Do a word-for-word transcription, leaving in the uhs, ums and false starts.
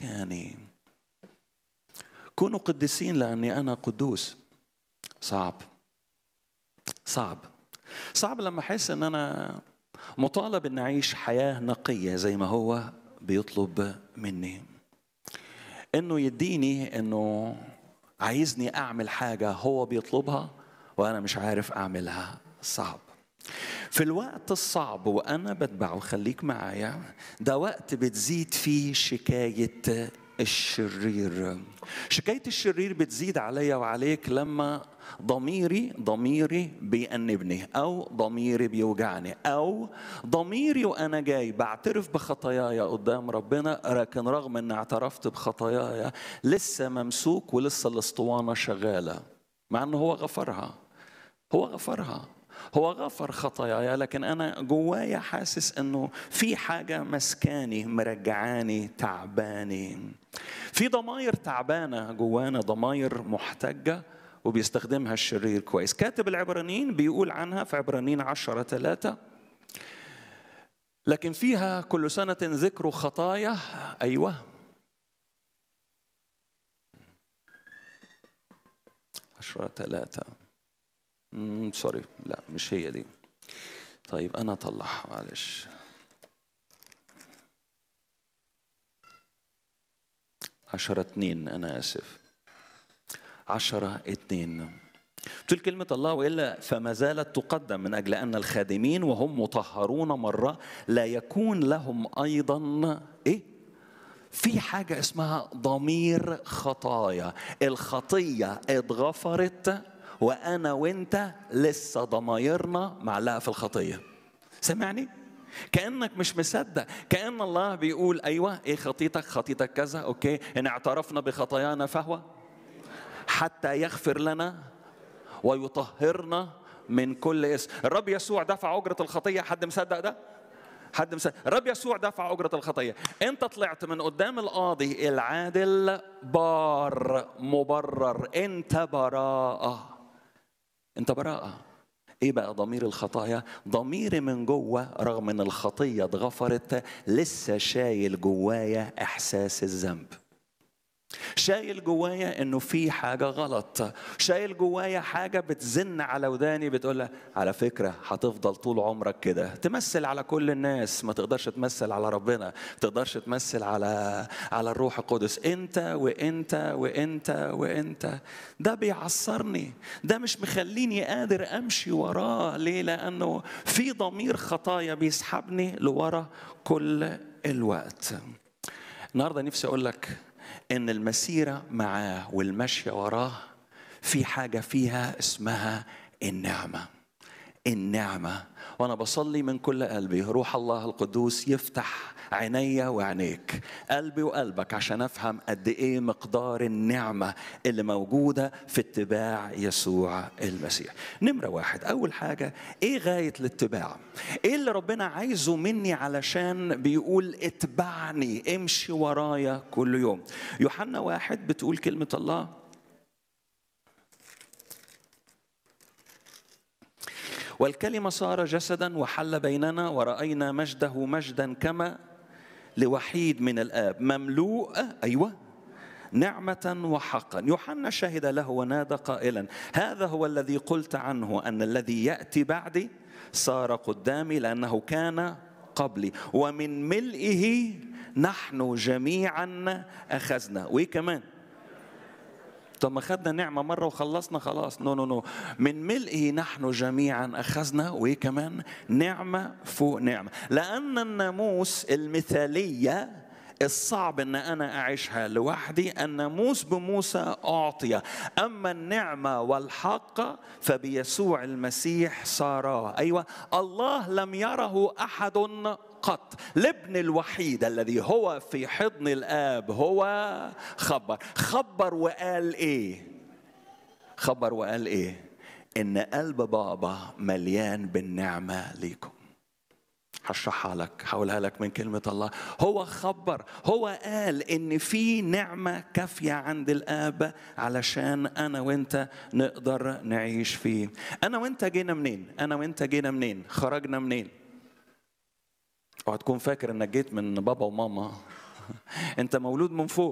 مسكاني. كونوا قديسين لأني أنا قدوس. صعب صعب صعب لما أحس أن أنا مطالب أن أعيش حياة نقية زي ما هو بيطلب مني، أنه يديني أنه عايزني أعمل حاجة هو بيطلبها وأنا مش عارف أعملها. صعب. في الوقت الصعب وأنا بتبعه، خليك معايا، ده وقت بتزيد فيه شكاية الشرير. شكاية الشرير بتزيد عليا وعليك لما ضميري ضميري بيأنبني، أو ضميري بيوجعني، أو ضميري وأنا جاي بعترف بخطاياي قدام ربنا، لكن رغم أن اعترفت بخطاياي لسه ممسوك ولسه الاسطوانة شغالة، مع أنه هو غفرها. هو غفرها هو غفر خطاياي، لكن أنا جوايا حاسس أنه في حاجة مسكاني مرجعاني تعباني. في ضماير تعبانة جوانا، ضماير محتجة وبيستخدمها الشرير كويس. كاتب العبرانيين بيقول عنها في عبرانيين عشرة ثلاثة: لكن فيها كل سنة ذكر خطايا. أيوة عشرة ثلاثة امم سوري لا مش هي دي. طيب أنا أطلعها معلش. عشرة اتنين أنا آسف. عشرة اتنين تقول كلمة الله: وإلا فما زالت تقدم من أجل أن الخادمين وهم مطهرون مرة لا يكون لهم أيضا إيه؟ في حاجة اسمها ضمير خطايا. الخطية اتغفرت وأنا وإنت لسه ضمايرنا معلقة في الخطية. سمعني؟ كأنك مش مصدق. كأن الله بيقول: أيوة إيه خطيتك؟ خطيتك كذا، أوكي، إن اعترفنا بخطايانا فهو حتى يغفر لنا ويطهرنا من كل اسم. الرب يسوع دفع أجرة الخطية. حد مصدق ده؟ حد مصدق؟ الرب يسوع دفع أجرة الخطية. أنت طلعت من قدام القاضي العادل بار مبرر. أنت براءة. أنت براءة. إيه بقى ضمير الخطايا؟ ضميري من جوه رغم أن الخطية اتغفرت لسه شايل جوايا إحساس الذنب، شايل جوايا انه في حاجه غلط، شايل جوايا حاجه بتزن على وداني بتقول على فكره هتفضل طول عمرك كده تمثل على كل الناس، ما تقدرش تمثل على ربنا، ما تقدرش تمثل على على الروح القدس. انت وانت وانت وانت ده بيعصرني، ده مش مخليني قادر امشي وراه. ليه؟ لانه في ضمير خطايا بيسحبني لورا كل الوقت. النهارده نفسي اقول لك إن المسيرة معاه والمشي وراه في حاجة فيها اسمها النعمة. النعمة. وأنا بصلي من كل قلبي روح الله القدوس يفتح عيني وعينيك، قلبي وقلبك، عشان أفهم قد إيه مقدار النعمة اللي موجودة في اتباع يسوع المسيح. نمرة واحد، أول حاجة، إيه غاية الاتباع؟ إيه اللي ربنا عايزه مني علشان بيقول اتبعني، امشي ورايا كل يوم؟ يوحنا واحد بتقول كلمة الله: والكلمة صار جسدا وحل بيننا ورأينا مجده مجدا كما لوحيد من الآب مملوء أيوة نعمة وحقا. يوحنا شهد له ونادى قائلا: هذا هو الذي قلت عنه أن الذي يأتي بعدي صار قدامي لأنه كان قبلي ومن ملئه نحن جميعا أخذنا. وإيه كمان؟ طب ما خدنا نعمة مرة وخلصنا خلاص؟ نو نو نو من ملئه نحن جميعا أخذنا. وإيه كمان؟ نعمة فوق نعمة. لأن الناموس المثالية الصعب أن أنا أعيشها لوحدي، الناموس بموسى أعطي، أما النعمة والحق فبيسوع المسيح صارا. أيوة، الله لم يره أحد قط، الابن الوحيد الذي هو في حضن الآب هو خبر خبر وقال إيه؟ خبر وقال إيه؟ إن قلب بابا مليان بالنعمة ليكم. هشرحها لك، هقولها لك من كلمة الله. هو خبر، هو قال إن في نعمة كافية عند الآب علشان أنا وإنت نقدر نعيش فيه. أنا وإنت جينا منين؟ أنا وإنت جينا منين؟ خرجنا منين؟ اوعى تكون فاكر انك جيت من بابا وماما. انت مولود من فوق.